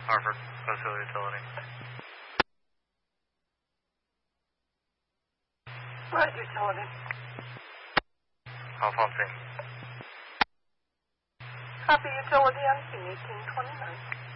Hartford, Coastal Utility. Right, utility. Off on scene. Copy utility on scene 1829.